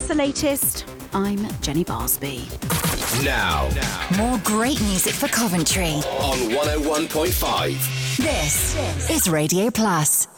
that's the latest. I'm Jenny Barsby. Now, more great music for Coventry on 101.5. This is Radio Plus.